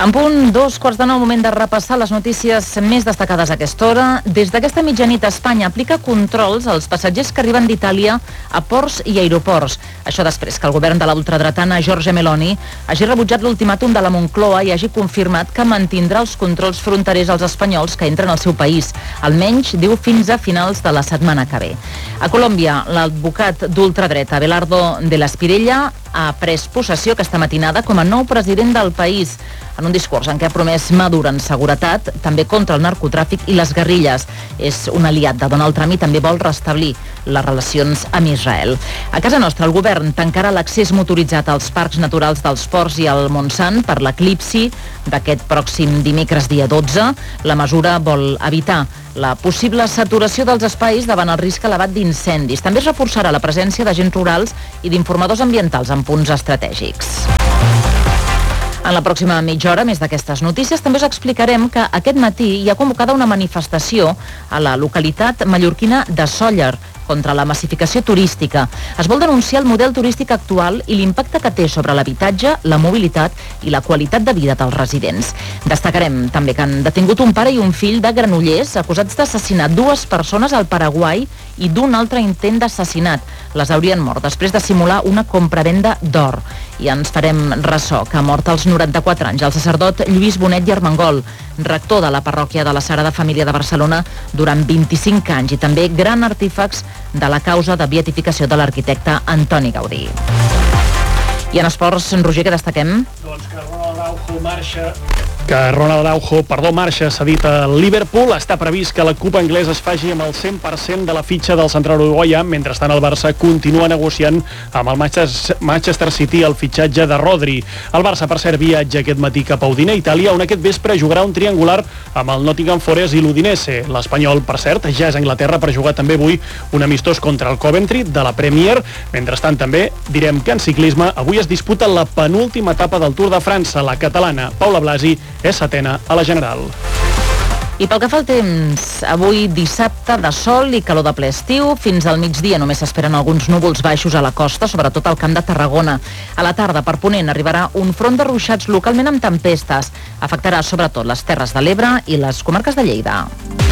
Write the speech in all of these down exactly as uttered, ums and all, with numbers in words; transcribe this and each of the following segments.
En punt, dos quarts de nou, moment de repassar les notícies més destacades a aquesta hora. Des d'aquesta mitjanit, Espanya aplica controls als passatgers que arriben d'Itàlia a ports i aeroports. Això després que el govern de la ultradretana Giorgia Meloni hagi rebutjat l'ultimàtum de la Moncloa i hagi confirmat que mantindrà els controls fronterers als espanyols que entren al seu país, almenys, diu, fins a finals de la setmana que ve. A Colòmbia, l'advocat d'ultradreta Abelardo de la Espirella ha pres possessió aquesta matinada com a nou president del país, en un discurs en què ha promès Maduro en seguretat, també contra el narcotràfic i les guerrilles. És un aliat de Donald Trump i també vol restablir les relacions amb Israel. A casa nostra, el govern tancarà l'accés motoritzat als parcs naturals dels Ports i al Montsant per l'eclipsi d'aquest pròxim dimecres dia dotze. La mesura vol evitar la possible saturació dels espais davant el risc elevat d'incendis. També es reforçarà la presència d'agents rurals i d'informadors ambientals en punts estratègics. En la pròxima mitja hora, més d'aquestes notícies, també us explicarem que aquest matí hi ha convocada una manifestació a la localitat mallorquina de Sóller contra la massificació turística. Es vol denunciar el model turístic actual i l'impacte que té sobre l'habitatge, la mobilitat i la qualitat de vida dels residents. Destacarem també que han detingut un pare i un fill de Granollers acusats d'assassinar dues persones al Paraguai i d'un altre intent d'assassinat. Les haurien mort després de simular una compravenda d'or. I ens farem ressò que ha mort als noranta-quatre anys el sacerdot Lluís Bonet i Armengol, rector de la parròquia de la Sagrada Família de Barcelona durant vint-i-cinc anys i també gran artífex de la causa de beatificació de l'arquitecte Antoni Gaudí. I en esports, Roger, què destaquem? Doncs que Ronald Araujo marxa... que Ronald Araujo, perdó, marxa cedit a Liverpool. Està previst que la Copa anglesa es faci amb el cent per cent de la fitxa del central uruguaià. Mentrestant, el Barça continua negociant amb el Manchester City el fitxatge de Rodri. El Barça, per cert, viatja aquest matí cap a Udine, Itàlia, on aquest vespre jugarà un triangular amb el Nottingham Forest i l'Udinese. L'Espanyol, per cert, ja és a Anglaterra per jugar també avui un amistós contra el Coventry de la Premier. Mentrestant, també direm que en ciclisme avui es disputa la penúltima etapa del Tour de França. La catalana Paula Blasi és setena a la general. I pel que fa al temps, avui dissabte de sol i calor de ple estiu. Fins al migdia només s'esperen alguns núvols baixos a la costa, sobretot al Camp de Tarragona. A la tarda, per ponent, arribarà un front de ruixats localment amb tempestes. Afectarà sobretot les Terres de l'Ebre i les comarques de Lleida.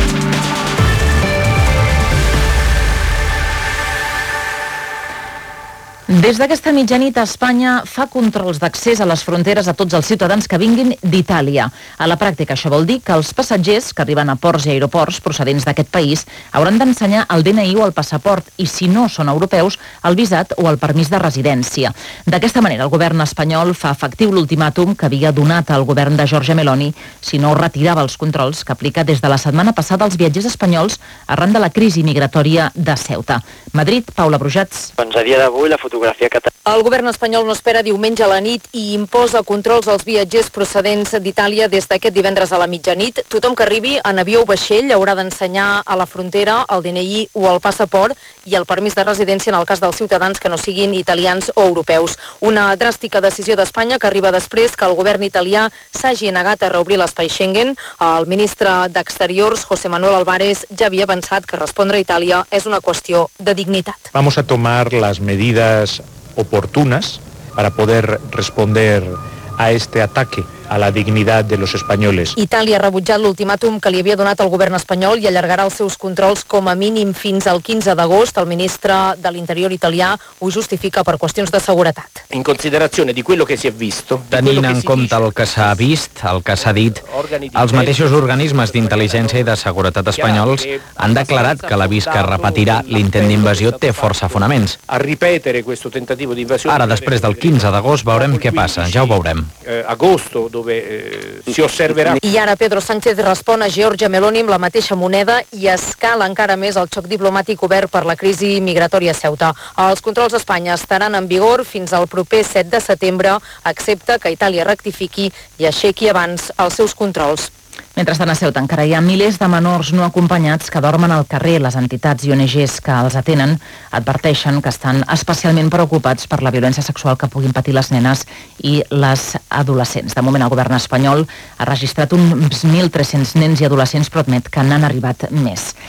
Des d'aquesta mitjanit, Espanya fa controls d'accés a les fronteres a tots els ciutadans que vinguin d'Itàlia. A la pràctica, això vol dir que els passatgers que arriben a ports i aeroports procedents d'aquest país hauran d'ensenyar el D N I o el passaport i, si no són europeus, el visat o el permís de residència. D'aquesta manera, el govern espanyol fa efectiu l'ultimàtum que havia donat al govern de Giorgia Meloni si no retirava els controls que aplica des de la setmana passada als viatgers espanyols arran de la crisi migratòria de Ceuta. Madrid, Paula Brujats. Doncs a dia d'avui la fotografia que... El govern espanyol no espera diumenge a la nit i imposa controls als viatgers procedents d'Itàlia des d'aquest divendres a la mitjanit. Tothom que arribi en avió o vaixell haurà d'ensenyar a la frontera el D N I o el passaport i el permís de residència en el cas dels ciutadans que no siguin italians o europeus. Una dràstica decisió d'Espanya que arriba després que el govern italià s'hagi negat a reobrir l'espai Schengen. El ministre d'Exteriors, José Manuel Álvarez, ja havia pensat que respondre a Itàlia és una qüestió de dignitat. Vamos a tomar las medidas oportunas para poder responder a este ataque a la dignidad de los españoles. Itàlia ha rebutjat l'ultimàtum que li havia donat el govern espanyol i allargarà els seus controls com a mínim fins al quinze d'agost. El ministre de l'Interior italià ho justifica per qüestions de seguretat. In considerazione di quello che si è visto, tenint en compte el que s'ha vist, el que s'ha dit, els mateixos organismes d'intel·ligència i de seguretat espanyols han declarat que l'avís que repetirà l'intent d'invasió té força fonaments. A ripetere questo tentativo di invasione. Ara, després del quinze d'agost, veurem què passa, ja ho veurem. Agosto, dove eh, si osserverà. I ara Pedro Sánchez respon a Giorgia Meloni amb la mateixa moneda i escala encara més el xoc diplomàtic obert per la crisi migratòria a Ceuta. Els controls a Espanya estaran en vigor fins al proper set de setembre, excepte que Itàlia rectifiqui i aixequi abans els seus controls. Mentrestant, a Ceuta encara hi ha milers de menors no acompanyats que dormen al carrer. Les entitats i O N Ges que els atenen adverteixen que estan especialment preocupats per la violència sexual que puguin patir les nenes i les adolescents. De moment, el govern espanyol ha registrat uns mil tres-cents nens i adolescents, però admet que n'han arribat més.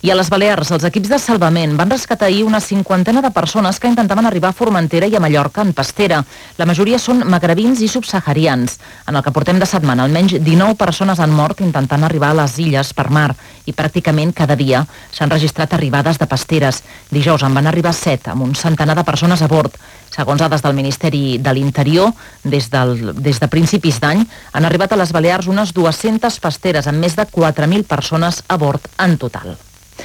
I a les Balears, els equips de salvament van rescatar ahir una cinquantena de persones que intentaven arribar a Formentera i a Mallorca en pastera. La majoria són magrebins i subsaharians. En el que portem de setmana, almenys dinou persones han mort intentant arribar a les illes per mar i pràcticament cada dia s'han registrat arribades de pasteres. Dijous en van arribar set, amb un centenar de persones a bord. Segons dades del Ministeri de l'Interior, des, del, des de principis d'any han arribat a les Balears unes dues-centes pasteres amb més de quatre mil persones a bord en total.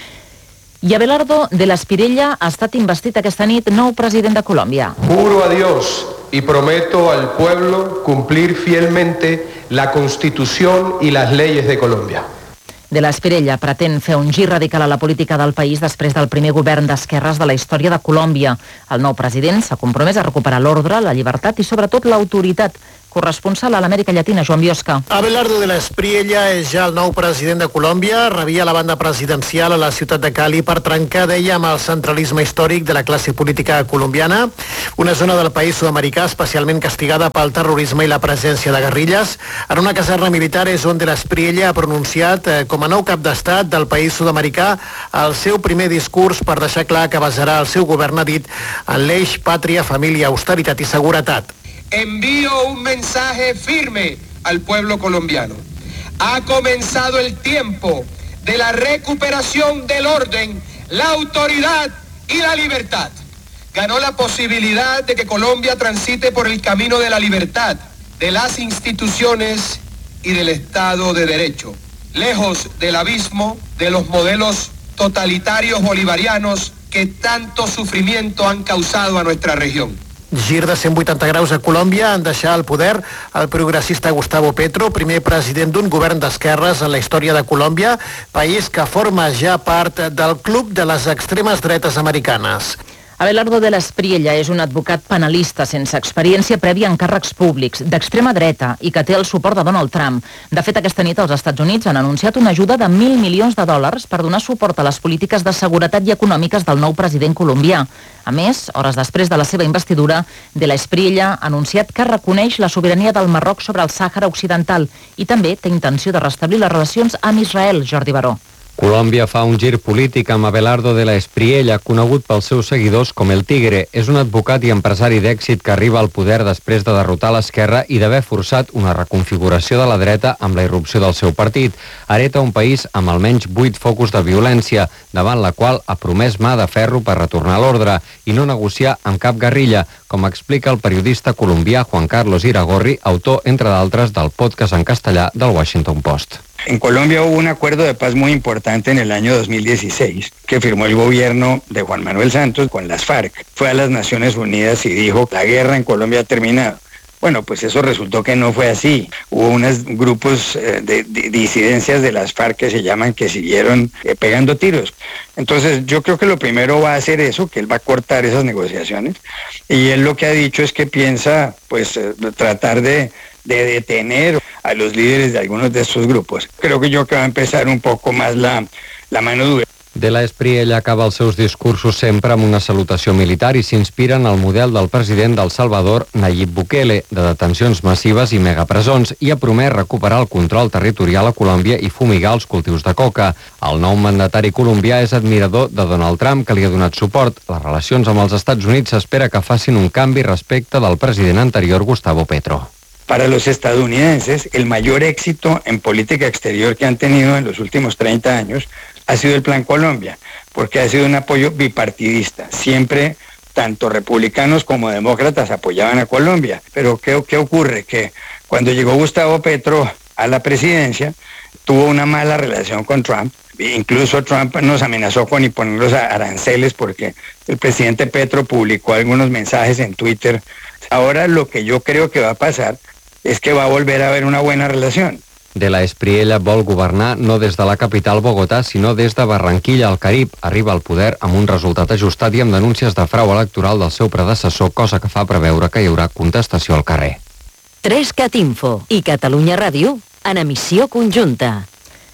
I Abelardo de la Espriella ha estat investit aquesta nit nou president de Colòmbia. Juro a Dios y prometo al pueblo cumplir fielmente la Constitución y las leyes de Colombia. De la Espriella pretén fer un gir radical a la política del país després del primer govern d'esquerres de la història de Colòmbia. El nou president s'ha compromès a recuperar l'ordre, la llibertat i sobretot l'autoritat. Corresponsal a l'Amèrica Llatina, Joan Biosca. Abelardo de la Espriella és ja el nou president de Colòmbia. Rebia la banda presidencial a la ciutat de Cali per trencar, deia, amb el centralisme històric de la classe política colombiana, una zona del país sud-americà especialment castigada pel terrorisme i la presència de guerrilles. En una caserna militar és on de la Espriella ha pronunciat eh, com a nou cap d'estat del país sud-americà el seu primer discurs per deixar clar que basarà el seu govern, ha dit, en l'eix pàtria, família, austeritat i seguretat. Envío un mensaje firme al pueblo colombiano. Ha comenzado el tiempo de la recuperación del orden, la autoridad y la libertad. Ganó la posibilidad de que Colombia transite por el camino de la libertad, de las instituciones y del Estado de Derecho, lejos del abismo de los modelos totalitarios bolivarianos que tanto sufrimiento han causado a nuestra región. Gir de cent vuitanta graus a Colòmbia en deixar el poder el progressista Gustavo Petro, primer president d'un govern d'esquerres en la història de Colòmbia, país que forma ja part del club de les extremes dretes americanes. Abelardo de la Espriella és un advocat penalista sense experiència prèvia en càrrecs públics, d'extrema dreta i que té el suport de Donald Trump. De fet, aquesta nit els Estats Units han anunciat una ajuda de mil milions de dòlars per donar suport a les polítiques de seguretat i econòmiques del nou president colombià. A més, hores després de la seva investidura, de la Espriella ha anunciat que reconeix la sobirania del Marroc sobre el Sàhara Occidental i també té intenció de restablir les relacions amb Israel, Jordi Baró. Colòmbia fa un gir polític amb Abelardo de la Espriella, conegut pels seus seguidors com el Tigre. És un advocat i empresari d'èxit que arriba al poder després de derrotar l'esquerra i d'haver forçat una reconfiguració de la dreta amb la irrupció del seu partit. Hereta un país amb almenys vuit focus de violència, davant la qual ha promès mà de ferro per retornar l'ordre i no negociar amb cap guerrilla, com explica el periodista colombià Juan Carlos Iragorri, autor, entre d'altres, del podcast en castellà del Washington Post. En Colombia hubo un acuerdo de paz muy importante en el año dos mil dieciséis que firmó el gobierno de Juan Manuel Santos con las FARC. Fue a las Naciones Unidas y dijo, la guerra en Colombia ha terminado. Bueno, pues eso resultó que no fue así. Hubo unos grupos eh, de, de disidencias de las FARC que se llaman, que siguieron eh, pegando tiros. Entonces yo creo que lo primero va a hacer eso, que él va a cortar esas negociaciones. Y él lo que ha dicho es que piensa pues eh, tratar de, de detener a los líderes de algunos de estos grupos. Creo que yo que va a empezar un poco más la, la mano dura. De la Espriella acaba els seus discursos sempre amb una salutació militar i s'inspira en el model del president del Salvador, Nayib Bukele, de detencions massives i megapresons, i ha promès recuperar el control territorial a Colòmbia i fumigar els cultius de coca. El nou mandatari colombià és admirador de Donald Trump, que li ha donat suport. Les relacions amb els Estats Units s'espera que facin un canvi respecte del president anterior, Gustavo Petro. Para los estadounidenses, el mayor éxito en política exterior que han tenido en los últimos treinta años ha sido el Plan Colombia, porque ha sido un apoyo bipartidista. Siempre, tanto republicanos como demócratas apoyaban a Colombia. Pero ¿qué, qué ocurre? Que cuando llegó Gustavo Petro a la presidencia, tuvo una mala relación con Trump. Incluso Trump nos amenazó con imponer los aranceles porque el presidente Petro publicó algunos mensajes en Twitter. Ahora lo que yo creo que va a pasar és que va a volver a haver una buena relació. De la Espriella vol governar no des de la capital Bogotà, sinó des de Barranquilla, al Carib. Arriba al poder amb un resultat ajustat i amb denúncies de frau electoral del seu predecessor, cosa que fa preveure que hi haurà contestació al carrer. tres cat Info i Catalunya Ràdio en emissió conjunta.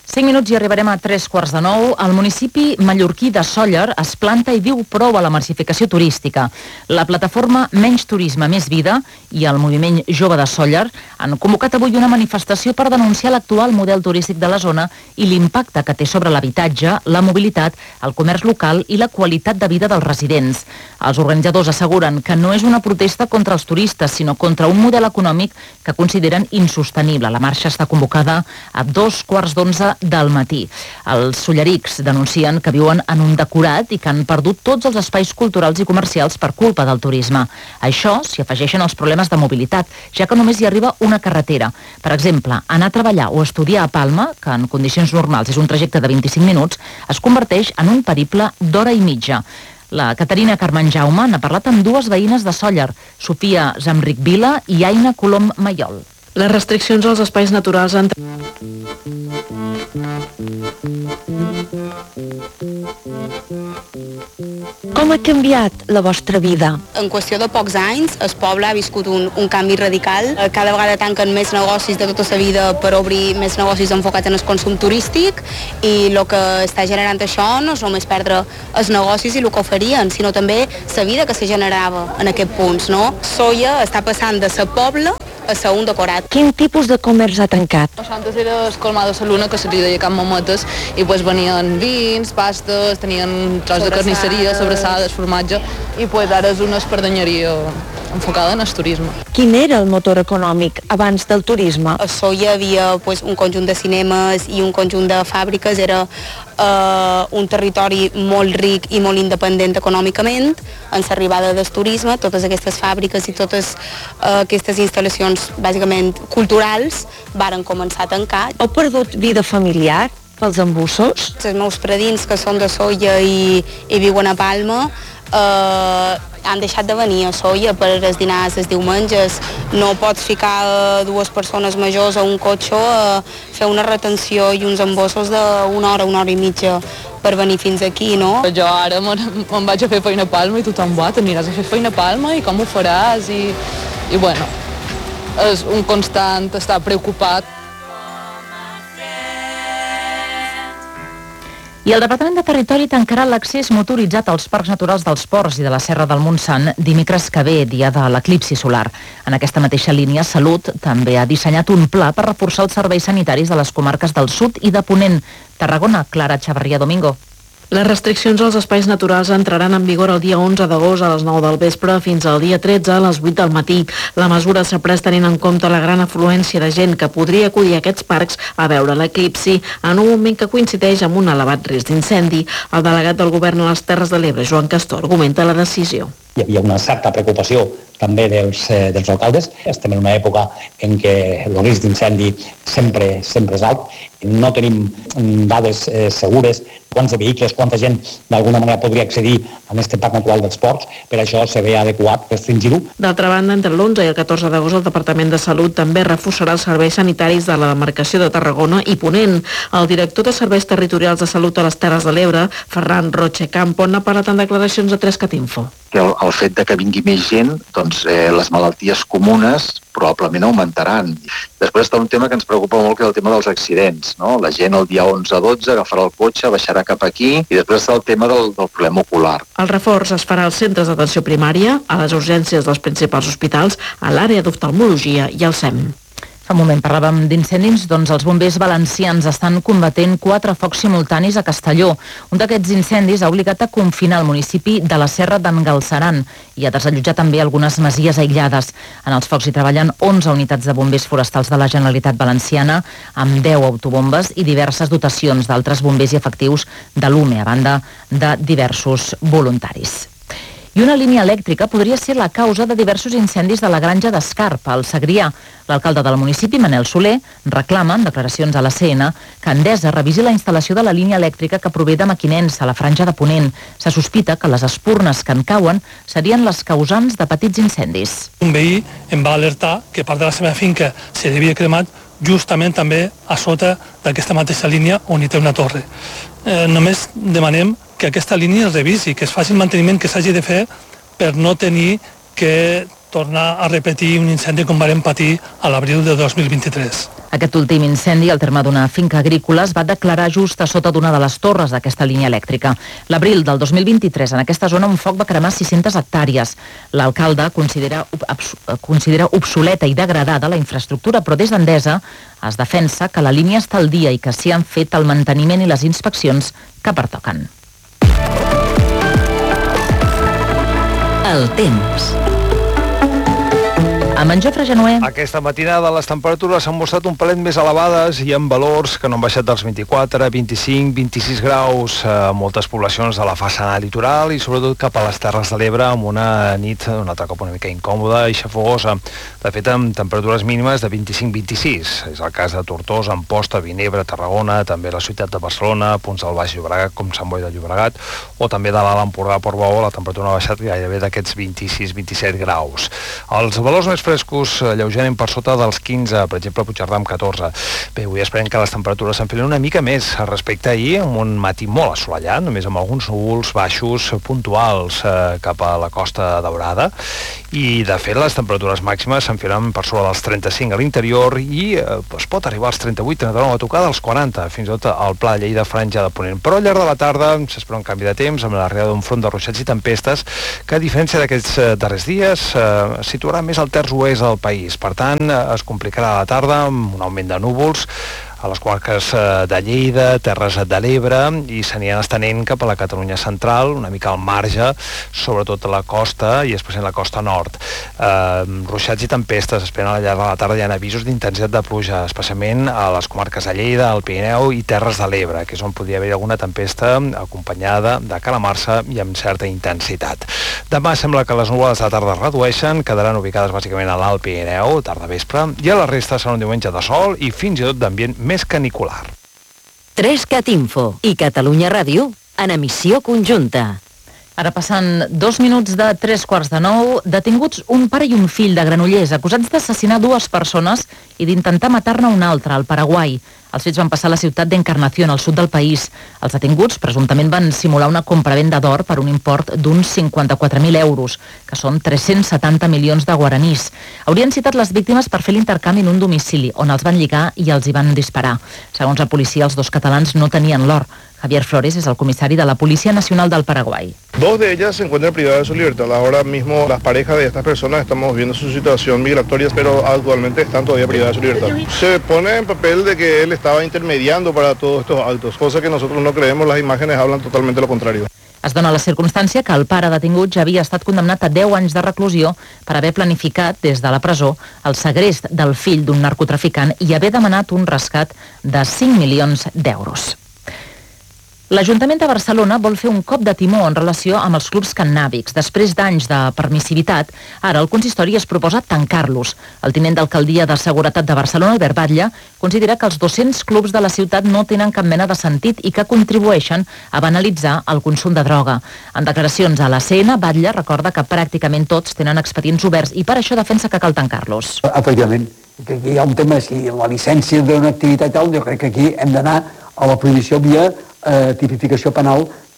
cinc minuts i arribarem a tres quarts de nou. El municipi mallorquí de Sóller es planta i diu prou a la massificació turística. La plataforma Menys Turisme, Més Vida i el moviment Jove de Sóller han convocat avui una manifestació per denunciar l'actual model turístic de la zona i l'impacte que té sobre l'habitatge, la mobilitat, el comerç local i la qualitat de vida dels residents. Els organitzadors asseguren que no és una protesta contra els turistes, sinó contra un model econòmic que consideren insostenible. La marxa està convocada a dos quarts d'onze del matí. Els sollerics denuncien que viuen en un decorat i que han perdut tots els espais culturals i comercials per culpa del turisme. A això s'hi afegeixen els problemes de mobilitat, ja que només hi arriba una carretera. Per exemple, anar a treballar o estudiar a Palma, que en condicions normals és un trajecte de vint-i-cinc minuts, es converteix en un periple d'hora i mitja. La Caterina Carmen Jaume n'ha parlat amb dues veïnes de Sóller, Sofia Zamric Vila i Aina Colom Mayol. Les restriccions als espais naturals han... Com ha canviat la vostra vida? En qüestió de pocs anys, el poble ha viscut un, un canvi radical. Cada vegada tanquen més negocis de tota la vida per obrir més negocis enfocats en el consum turístic i el que està generant això no és només perdre els negocis i el que oferien, sinó també la vida que se generava en aquests punts, no? Sóller està passant de ser poble a ser un decorat. Quin tipus de comerç ha tancat? Antes era el colmado de la Luna, que se li deia Can Mametes, i pues venien vins, pastes, tenien tros de carnisseria, sobrassades, formatge, i pues ara és una espardenyeria enfocada en el turisme. Quin era el motor econòmic abans del turisme? A Sóller hi havia pues, un conjunt de cinemes i un conjunt de fàbriques, era eh, un territori molt ric i molt independent econòmicament. En l'arribada del turisme, totes aquestes fàbriques i totes eh, aquestes instal·lacions bàsicament culturals varen començar a tancar. Heu perdut vida familiar pels embussos? Els meus predins, que són de Sóller i, i viuen a Palma, eh, han deixat de venir a Sóller per els dinars els diumenges. No pots ficar dues persones majors a un cotxe a fer una retenció i uns embossos d'una hora, una hora i mitja per venir fins aquí, no? Jo ara me'n vaig a fer feina a Palma i tothom va, t'aniràs a fer feina a Palma i com ho faràs? I, i bueno, és un constant estar preocupat. I el Departament de Territori tancarà l'accés motoritzat als parcs naturals dels Ports i de la Serra del Montsant dimecres que ve, dia de l'eclipsi solar. En aquesta mateixa línia, Salut també ha dissenyat un pla per reforçar els serveis sanitaris de les comarques del sud i de Ponent. Tarragona, Clara Chavarria Domingo. Les restriccions als espais naturals entraran en vigor el dia onze d'agost a les nou del vespre fins al dia tretze a les vuit del matí. La mesura s'ha pres tenint en compte la gran afluència de gent que podria acudir a aquests parcs a veure l'eclipsi en un moment que coincideix amb un elevat risc d'incendi. El delegat del govern a les Terres de l'Ebre, Joan Castor, argumenta la decisió. Hi havia una certa preocupació també dels, eh, dels alcaldes. Estem en una època en què el risc d'incendi sempre, sempre és alt. No tenim dades eh, segures quants de vehicles, quanta gent d'alguna manera podria accedir a aquest parc natural dels Ports. Per això se ve adequat restringir-ho. D'altra banda, entre l'onze i el catorze d'agost el Departament de Salut també reforçarà els serveis sanitaris de la demarcació de Tarragona i Ponent. El director de Serveis Territorials de Salut a les Terres de l'Ebre, Ferran Roche Campo, n'ha parlat en declaracions a tres cat info. El, el fet de que vingui més gent, doncs eh, les malalties comunes probablement augmentaran. Després està un tema que ens preocupa molt, que és el tema dels accidents, no? La gent el dia onze dotze agafarà el cotxe, baixarà cap aquí, i després està el tema del, del problema ocular. El reforç es farà als centres d'atenció primària, a les urgències dels principals hospitals, a l'àrea d'oftalmologia i al S E M. Fa un moment parlàvem d'incendis, doncs els bombers valencians estan combatent quatre focs simultanis a Castelló. Un d'aquests incendis ha obligat a confinar el municipi de la Serra d'en Galceran i a desallotjar també algunes masies aïllades. En els focs hi treballen onze unitats de bombers forestals de la Generalitat Valenciana amb deu autobombes i diverses dotacions d'altres bombers i efectius de l'U M E, a banda de diversos voluntaris. I una línia elèctrica podria ser la causa de diversos incendis de la granja d'Escarp, al Segrià. L'alcalde del municipi, Manel Soler, reclama en declaracions a la C N que Endesa revisi la instal·lació de la línia elèctrica que prové de Mequinensa, a la franja de Ponent. Se sospita que les espurnes que en cauen serien les causants de petits incendis. Un veí em va alertar que part de la seva finca se havia cremat justament també a sota d'aquesta mateixa línia on hi té una torre. Eh, només demanem que aquesta línia es revisi, que es faci el manteniment que s'hagi de fer per no tenir que tornar a repetir un incendi com vam patir a l'abril de dos mil vint-i-tres. Aquest últim incendi, al terme d'una finca agrícola, es va declarar just a sota d'una de les torres d'aquesta línia elèctrica. L'abril del dos mil vint-i-tres, en aquesta zona, un foc va cremar sis-centes hectàrees. L'alcalde considera, considera obsoleta i degradada la infraestructura, però des d'Endesa es defensa que la línia està al dia i que s'hi han fet el manteniment i les inspeccions que pertoquen. El temps. Amb en Jofre Genuer. Aquesta matinada les temperatures s'han mostrat un pelet més elevades i amb valors que no han baixat dels vint-i-quatre, vint-i-cinc, vint-i-sis graus a moltes poblacions de la façana litoral i sobretot cap a les Terres de l'Ebre amb una nit un altre cop una mica incòmoda i xafogosa. De fet, amb temperatures mínimes de vint-i-cinc vint-i-sis. És el cas de Tortosa, Amposta, Vinebre, Tarragona, també la ciutat de Barcelona, punts del Baix Llobregat, com Sant Boi de Llobregat, o també de l'Alt Empordà, Portbou, la temperatura ha baixat gairebé d'aquests vint-i-sis vint-i-set graus. Els valors més frescos lleugerament per sota dels quinze, per exemple a Puigcerdà amb catorze. Bé, avui esperem que les temperatures s'enfilen una mica més respecte a ahir, amb un matí molt assolellat, només amb alguns núvols baixos puntuals eh, cap a la Costa Daurada, i de fet les temperatures màximes s'enfilen per sobre dels trenta-cinc a l'interior i eh, es pot arribar als trenta-vuit, trenta-nou, a tocar dels quaranta, fins i tot al Pla de Lleida, Franja de Ponent. Però al llarg de la tarda s'espera un canvi de temps amb l'arribada d'un front de ruixats i tempestes que, a diferència d'aquests eh, darrers dies, eh, situarà més al terç oest del país. Per tant, es complicarà a la tarda amb un augment de núvols a les comarques de Lleida, Terres de l'Ebre, i s'aniran estenent cap a la Catalunya central, una mica al marge, sobretot a la costa i especialment a la costa nord. Eh, ruixats i tempestes, esperen al llarg de la tarda, hi ha avisos d'intensitat de pluja, especialment a les comarques de Lleida, el Pirineu i Terres de l'Ebre, que és on podria haver alguna tempesta acompanyada de calamarsa i amb certa intensitat. Demà sembla que les núvoles de la tarda es redueixen, quedaran ubicades bàsicament a l'Alt Pirineu, tarda vespre, i a la resta serà un diumenge de sol i fins i tot d'ambient més canicular. tres cat info i Catalunya Ràdio en emissió conjunta. Ara passant dos minuts de tres quarts de nou, detinguts un pare i un fill de Granollers acusats d'assassinar dues persones i d'intentar matar-ne una altra al Paraguai. Els fets van passar a la ciutat d'Encarnación, al sud del país. Els detinguts presumptament van simular una compravenda d'or per un import d'uns cinquanta-quatre mil euros, que són tres-cents setanta milions de guaranís. Haurien citat les víctimes per fer l'intercanvi en un domicili, on els van lligar i els hi van disparar. Segons la policia, els dos catalans no tenien l'or. Javier Flores es el comisario de la Policía Nacional del Paraguay. Dos de ellas se encuentran privadas de su libertad. Ahora mismo las parejas de estas personas estamos viendo su situación migratoria, pero actualmente están todavía privadas de su libertad. Se pone en papel de que él estaba intermediando para todos estos actos, cosa que nosotros no creemos, las imágenes hablan totalmente lo contrario. Es dona la circumstància que el pare detingut ja havia estat condemnat a deu anys de reclusió per haver planificat des de la presó el segrest del fill d'un narcotraficant i haver demanat un rescat de cinc milions d'euros. L'Ajuntament de Barcelona vol fer un cop de timó en relació amb els clubs cannàbics. Després d'anys de permissivitat, ara el consistori es proposa tancar-los. El tinent d'alcaldia de Seguretat de Barcelona, Albert Batlle, considera que els dos-cents clubs de la ciutat no tenen cap mena de sentit i que contribueixen a banalitzar el consum de droga. En declaracions a la C N, Batlle recorda que pràcticament tots tenen expedients oberts i per això defensa que cal tancar-los. Efectivament, que aquí hi ha un tema, si la llicència d'una activitat tal, jo crec que aquí hem d'anar a la prohibició via eh, tipificació penal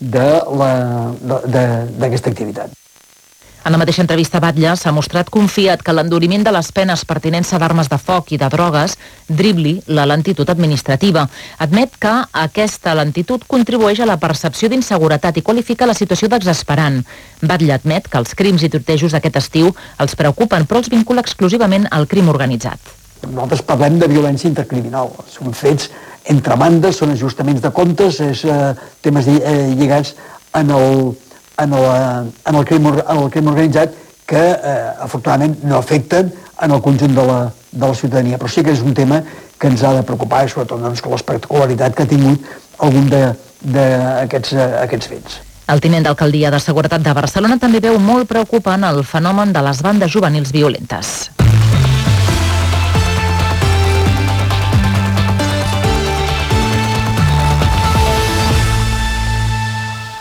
d'aquesta activitat. En la mateixa entrevista, Batlle s'ha mostrat confiat que l'enduriment de les penes per tinença d'armes de foc i de drogues dribli la lentitud administrativa. Admet que aquesta lentitud contribueix a la percepció d'inseguretat i qualifica la situació d'exasperant. Batlle admet que els crims i tortejos d'aquest estiu els preocupen, però els vincula exclusivament al crim organitzat. Nosaltres parlem de violència intercriminal. Són fets entre bandes, són ajustaments de comptes, és, eh, temes eh, lligats en el, en, el, en, el crim, en el crim organitzat que, eh, afortunadament, no afecten en el conjunt de la, de la ciutadania. Però sí que és un tema que ens ha de preocupar, i sobretot doncs, l'espectacularitat que ha tingut algun d'aquests aquests fets. El tinent d'alcaldia de Seguretat de Barcelona també veu molt preocupant el fenomen de les bandes juvenils violentes.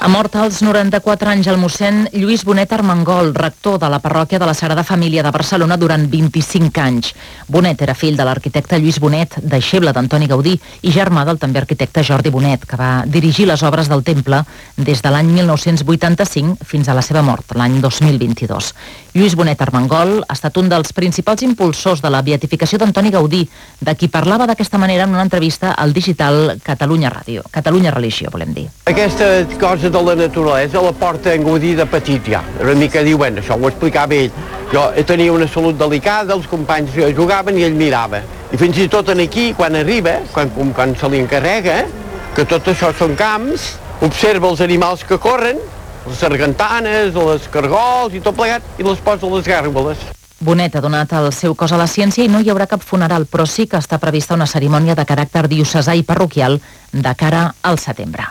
Ha mort als noranta-quatre anys el mossèn Lluís Bonet Armengol, rector de la parròquia de la Sagrada Família de Barcelona durant vint-i-cinc anys. Bonet era fill de l'arquitecte Lluís Bonet, deixeble d'Antoni Gaudí, i germà del també arquitecte Jordi Bonet, que va dirigir les obres del temple des de l'any mil nou-cents vuitanta-cinc fins a la seva mort, l'any dos mil vint-i-dos. Lluís Bonet Armengol ha estat un dels principals impulsors de la beatificació d'Antoni Gaudí, de qui parlava d'aquesta manera en una entrevista al digital Catalunya Ràdio. Catalunya Religió, volem dir. Aquesta cosa de la naturalesa la porta en Gaudí de petit ja. Una mica diu, bueno, això ho explicava ell. Jo tenia una salut delicada, els companys jugaven i ell mirava. I fins i tot aquí, quan arriba, quan, quan se li encarrega, que tot això són camps, observa els animals que corren, les sargantanes, les cargols i tot plegat, i les posa a les gàrgoles. Bonet ha donat el seu cos a la ciència i no hi haurà cap funeral, però sí que està prevista una cerimònia de caràcter diocesà i parroquial de cara al setembre.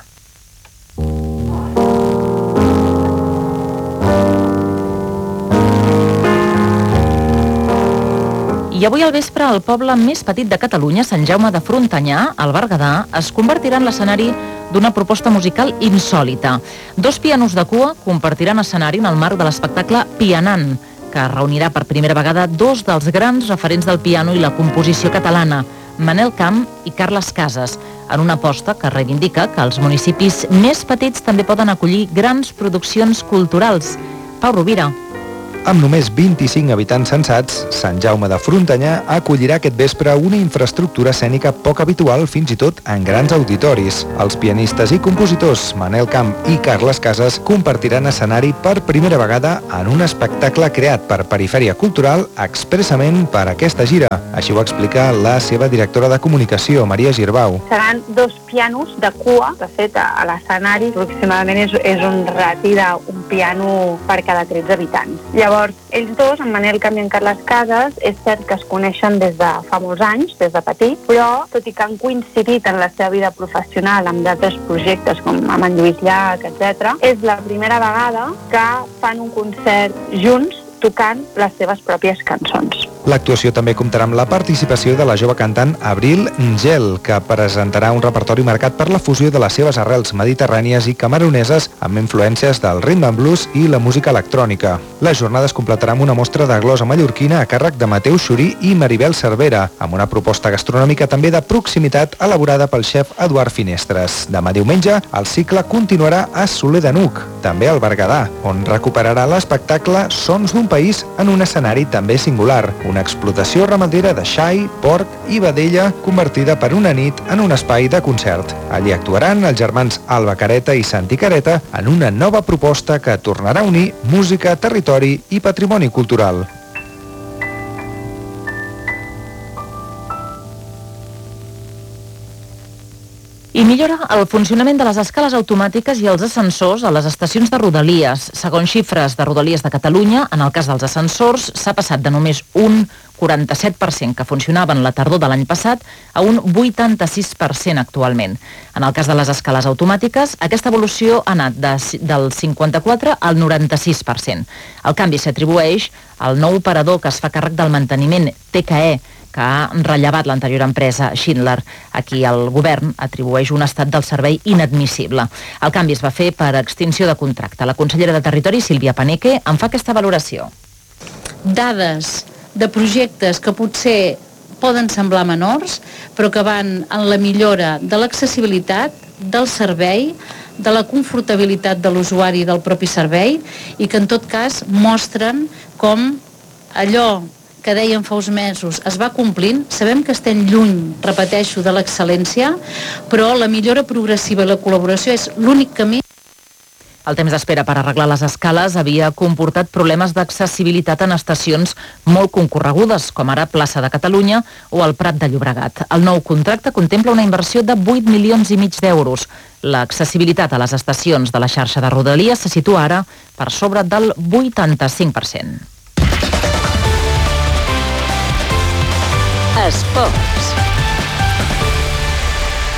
I avui al vespre, el poble més petit de Catalunya, Sant Jaume de Frontanyà, al Berguedà, es convertirà en l'escenari d'una proposta musical insòlita. Dos pianos de cua compartiran escenari en el marc de l'espectacle Pianant, que reunirà per primera vegada dos dels grans referents del piano i la composició catalana, Manel Camp i Carles Casas, en una aposta que reivindica que els municipis més petits també poden acollir grans produccions culturals. Pau Rovira. Amb només vint-i-cinc habitants censats, Sant Jaume de Frontanyà acollirà aquest vespre una infraestructura escènica poc habitual fins i tot en grans auditoris. Els pianistes i compositors Manel Camp i Carles Casas compartiran escenari per primera vegada en un espectacle creat per Perifèria Cultural expressament per aquesta gira. Així ho explica la seva directora de comunicació, Maria Girbau. Seran dos pianos de cua. De fet, a l'escenari aproximadament és, és un rati d'un piano per cada tretze habitants. Llavors, Llavors, ells dos, en Manel Camp i en Carles Casas, és cert que es coneixen des de fa molts anys, des de petit, però, tot i que han coincidit en la seva vida professional amb d'altres projectes com amb en Lluís Llach, etcètera, és la primera vegada que fan un concert junts tocant les seves pròpies cançons. L'actuació també comptarà amb la participació de la jove cantant Abril Ngel, que presentarà un repertori marcat per la fusió de les seves arrels mediterrànies i cameruneses amb influències del rhythm and blues i la música electrònica. La jornada es completarà amb una mostra de glosa mallorquina a càrrec de Mateu Xurí i Maribel Cervera, amb una proposta gastronòmica també de proximitat elaborada pel xef Eduard Finestres. Demà diumenge, el cicle continuarà a Soler de Nuc, també al Berguedà, on recuperarà l'espectacle Sons d'un país en un escenari també singular, una explotació ramadera de xai, porc i vedella convertida per una nit en un espai de concert. Allí actuaran els germans Alba Careta i Santi Careta en una nova proposta que tornarà a unir música, territori i patrimoni cultural. I millora el funcionament de les escales automàtiques i els ascensors a les estacions de Rodalies. Segons xifres de Rodalies de Catalunya, en el cas dels ascensors, s'ha passat de només un quaranta-set per cent que funcionaven la tardor de l'any passat a un vuitanta-sis per cent actualment. En el cas de les escales automàtiques, aquesta evolució ha anat de, del cinquanta-quatre al noranta-sis per cent. El canvi s'atribueix al nou operador que es fa càrrec del manteniment, T K E, que ha rellevat l'anterior empresa Schindler. Aquí el govern atribueix un estat del servei inadmissible. El canvi es va fer per extinció de contracte. La consellera de Territori, Sílvia Paneque, en fa aquesta valoració. Dades de projectes que potser poden semblar menors, però que van en la millora de l'accessibilitat, del servei, de la confortabilitat de l'usuari del propi servei i que en tot cas mostren com allò que dèiem fa uns mesos es va complint. Sabem que estem lluny, repeteixo, de l'excel·lència, però la millora progressiva i la col·laboració és l'únic camí. El temps d'espera per arreglar les escales havia comportat problemes d'accessibilitat en estacions molt concorregudes, com ara Plaça de Catalunya o el Prat de Llobregat. El nou contracte contempla una inversió de vuit milions i mig d'euros. L'accessibilitat a les estacions de la xarxa de Rodalies se situa ara per sobre del vuitanta-cinc per cent. Esports.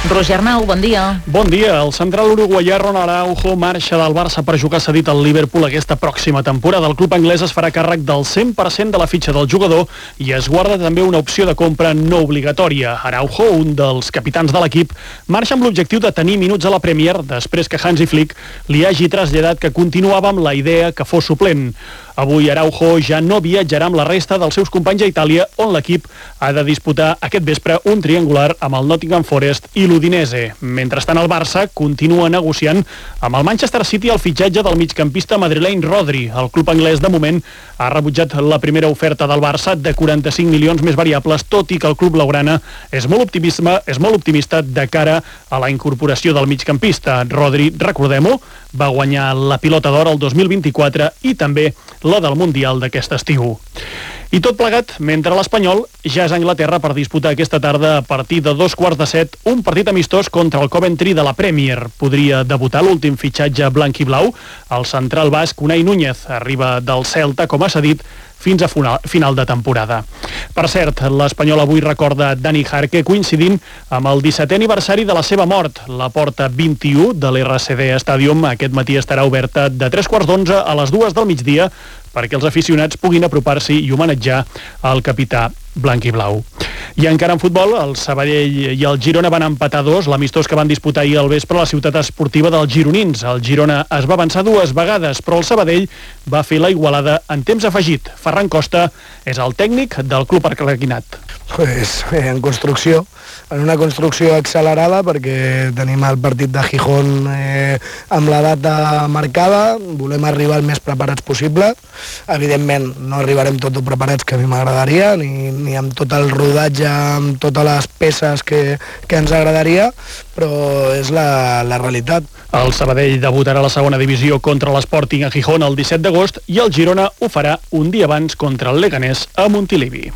Roger Arnau, bon dia. Bon dia. El central uruguaià Ronald Araujo marxa del Barça per jugar cedit al Liverpool aquesta pròxima temporada. El club anglès es farà càrrec del cent per cent de la fitxa del jugador i es guarda també una opció de compra no obligatòria. Araujo, un dels capitans de l'equip, marxa amb l'objectiu de tenir minuts a la Premier després que Hansi Flick li hagi traslladat que continuava amb la idea que fos suplent. Avui Araujo ja no viatjarà amb la resta dels seus companys a Itàlia, on l'equip ha de disputar aquest vespre un triangular amb el Nottingham Forest i l'Udinese. Mentrestant, el Barça continua negociant amb el Manchester City el fitxatge del migcampista madrileny Rodri. El club anglès, de moment, ha rebutjat la primera oferta del Barça de quaranta-cinc milions més variables, tot i que el club blaugrana és molt optimista, és molt optimista de cara a la incorporació del migcampista. Rodri, recordem-ho, va guanyar la Pilota d'Or el dos mil vint-i-quatre i també la del Mundial d'aquest estiu. I tot plegat, mentre l'Espanyol ja és a Anglaterra per disputar aquesta tarda a partir de dos quarts de set un partit amistós contra el Coventry de la Premier. Podria debutar l'últim fitxatge blanc i blau. El central basc Unai Núñez arriba del Celta com a cedit fins a final de temporada. Per cert, l'Espanyol avui recorda Dani Jarque coincidint amb el dissetè aniversari de la seva mort. La porta vint-i-u de l'R C D Stadium aquest matí estarà oberta de tres quarts d'onze a les dues del migdia perquè els aficionats puguin apropar-s'hi i homenatjar el capità blanc i blau. I encara en futbol, el Sabadell i el Girona van empatar dos, l'amistós que van disputar ahir al vespre a la ciutat esportiva dels gironins. El Girona es va avançar dues vegades, però el Sabadell va fer la igualada en temps afegit. Ferran Costa és el tècnic del club arlequinat. Pues en construcció, en una construcció accelerada perquè tenim el partit de Gijón eh, amb la data marcada, volem arribar el més preparats possible. Evidentment no arribarem tot preparats, que a mi m'agradaria, ni, ni amb tot el rodatge, amb totes les peces que, que ens agradaria, però és la, la realitat. El Sabadell debutarà a la segona divisió contra l'Sporting a Gijón el disset d'agost i el Girona ho farà un dia abans contra el Leganés a Montilivi.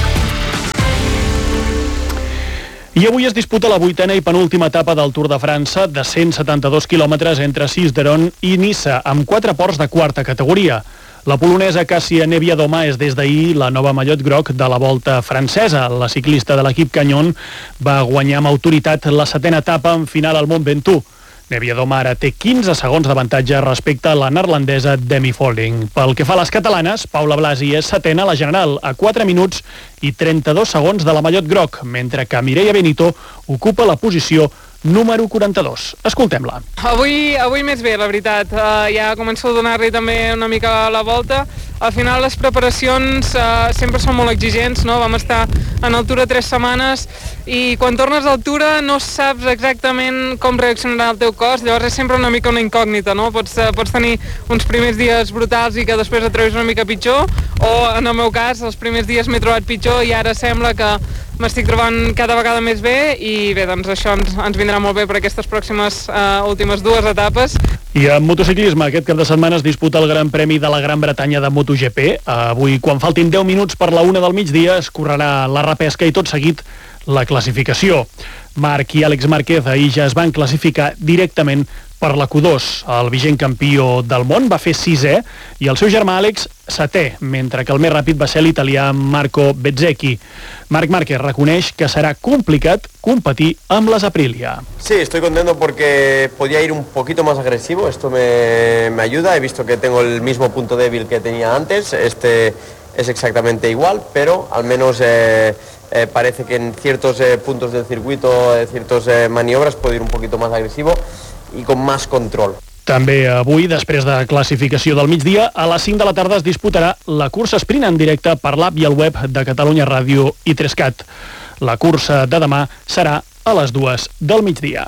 I avui es disputa la vuitena i penúltima etapa del Tour de França de cent setanta-dos quilòmetres entre Cis-d'Héron i Niça, amb quatre ports de quarta categoria. La polonesa Cássia Niewiadoma és des d'ahir la nova mallot groc de la Volta francesa. La ciclista de l'equip Canyon va guanyar amb autoritat la setena etapa en final al Mont Ventoux. Niewiadoma ara té quinze segons d'avantatge respecte a la neerlandesa Demi Vollering. Pel que fa a les catalanes, Paula Blasi és setena a la general, a quatre minuts i trenta-dos segons de la mallot groc, mentre que Mireia Benito ocupa la posició número quaranta-dos. Escoltem-la. Avui, avui més bé, la veritat. Uh, ja començo a donar-li també una mica la volta. Al final les preparacions uh, sempre són molt exigents, no? Vam estar en altura tres setmanes i quan tornes a altura no saps exactament com reaccionarà el teu cos, llavors és sempre una mica una incògnita, no? Pots, uh, pots tenir uns primers dies brutals i que després et trobis una mica pitjor, o en el meu cas els primers dies m'he trobat pitjor i ara sembla que m'estic trobant cada vegada més bé i bé, doncs això ens, ens vindrà molt bé per aquestes pròximes uh, últimes dues etapes. I en motociclisme, aquest cap de setmana es disputa el Gran Premi de la Gran Bretanya de MotoGP. Avui, quan faltin deu minuts per la una del migdia, es correrà la repesca i tot seguit la classificació. Marc i Àlex Márquez ahir ja es van classificar directament per la Q dos. El vigent campió del món va fer sisè i el seu germà Àlex setè, mentre que el més ràpid va ser l'italià Marco Bezzecchi. Marc Márquez reconeix que serà complicat competir amb les Aprilia. Sí, estoy contento porque podía ir un poquito más agresivo, esto me, me ayuda, he visto que tengo el mismo punto débil que tenía antes, este es exactamente igual, pero al menos eh, eh, parece que en ciertos eh, puntos del circuito, en ciertas eh, maniobras puedo ir un poquito más agresivo i con más control. També avui, després de classificació del migdia, a les cinc de la tarda es disputarà la cursa sprint en directe per l'app i el web de Catalunya Ràdio i Trescat. La cursa de demà serà a les dues del migdia.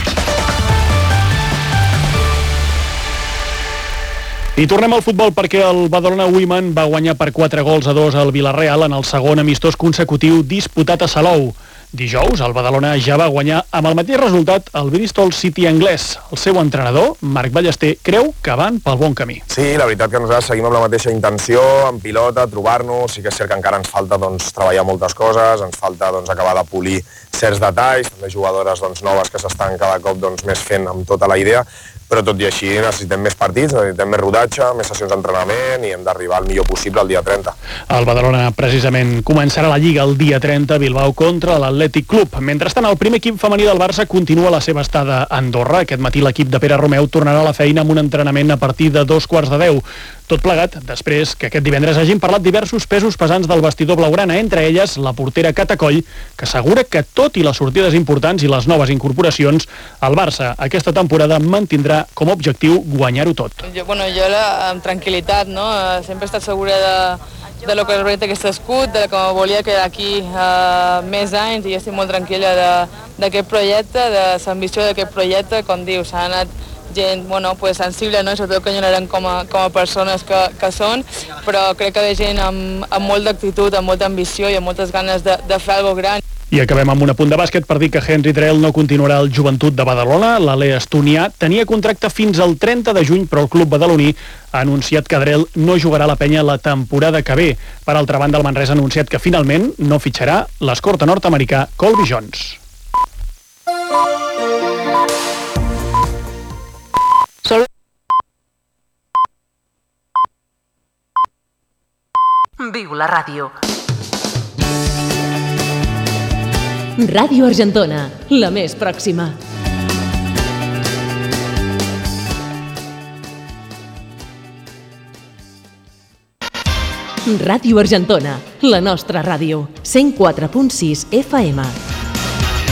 I tornem al futbol perquè el Badalona Women va guanyar per quatre gols a dos al Villarreal en el segon amistós consecutiu disputat a Salou. Dijous, el Badalona ja va guanyar amb el mateix resultat el Bristol City anglès. El seu entrenador, Marc Ballester, creu que van pel bon camí. Sí, la veritat que nosaltres seguim amb la mateixa intenció, en pilota, trobar-nos. Sí que és cert que encara ens falta doncs, treballar moltes coses, ens falta doncs, acabar de polir certs detalls, també jugadores doncs, noves que s'estan cada cop doncs, més fent amb tota la idea, però tot i així necessitem més partits, necessitem més rodatge, més sessions d'entrenament i hem d'arribar al millor possible el dia trenta. El Badalona precisament començarà la Lliga el dia trenta a Bilbao contra l'Atlètic Club. Mentrestant, el primer equip femení del Barça continua la seva estada a Andorra. Aquest matí l'equip de Pere Romeu tornarà a la feina amb un entrenament a partir de dos quarts de deu. Tot plegat, després que aquest divendres hagin parlat diversos pesos pesants del vestidor blaugrana, entre elles la portera Cata Coll, que assegura que tot i les sortides importants i les noves incorporacions, el Barça aquesta temporada mantindrà com a objectiu guanyar-ho tot. Jo, bueno, jo la, amb tranquil·litat, no? Sempre he estat segura de, de lo que representa aquest escut, de com volia que d'aquí uh, més anys, i jo estic molt tranquil·la d'aquest projecte, de l'ambició d'aquest projecte, com dius, s'ha anat gent bueno, pues, sensible, no? Sobretot que enyorarem com a, com a persones que, que són, però crec que de gent amb, amb molta actitud, amb molta ambició i amb moltes ganes de, de fer alguna gran. I acabem amb un apunt de bàsquet per dir que Henry Drell no continuarà al Joventut de Badalona. L'alè estonià tenia contracte fins al trenta de juny, però el club badaloní ha anunciat que Drell no jugarà a la penya la temporada que ve. Per altra banda, el Manresa ha anunciat que finalment no fitxarà l'escorta nord-americà Colby Jones. Viu la ràdio. Ràdio Argentona, la més pròxima. Ràdio Argentona, la nostra ràdio, cent quatre punt sis F M.